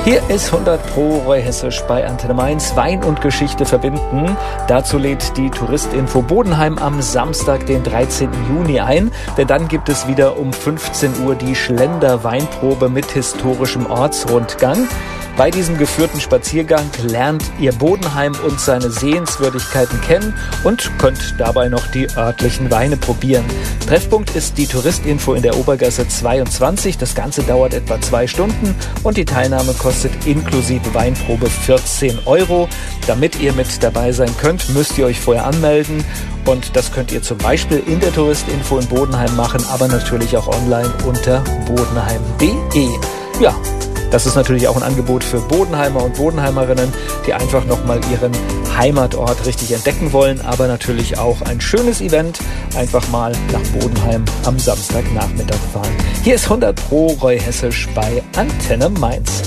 Hier ist 100 Pro Roy Hessisch bei Antenne Mainz. Wein und Geschichte verbinden. Dazu lädt die Touristinfo Bodenheim am Samstag, den 13. Juni ein. Denn dann gibt es wieder um 15 Uhr die Schlender-Weinprobe mit historischem Ortsrundgang. Bei diesem geführten Spaziergang lernt ihr Bodenheim und seine Sehenswürdigkeiten kennen und könnt dabei noch die örtlichen Weine probieren. Treffpunkt ist die Touristinfo in der Obergasse 22. Das Ganze dauert etwa 2 Stunden und die Teilnahme kostet inklusive Weinprobe 14 €. Damit ihr mit dabei sein könnt, müsst ihr euch vorher anmelden. Und das könnt ihr zum Beispiel in der Touristinfo in Bodenheim machen, aber natürlich auch online unter bodenheim.de. Ja, das ist natürlich auch ein Angebot für Bodenheimer und Bodenheimerinnen, die einfach nochmal ihren Heimatort richtig entdecken wollen, aber natürlich auch ein schönes Event. Einfach mal nach Bodenheim am Samstagnachmittag fahren. Hier ist 100 Pro Roy Hessisch bei Antenne Mainz.